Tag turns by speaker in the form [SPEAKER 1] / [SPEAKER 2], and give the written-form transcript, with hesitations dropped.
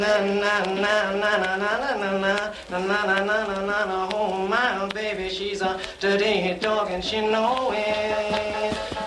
[SPEAKER 1] Oh my baby, she's a dirty dog and she know it.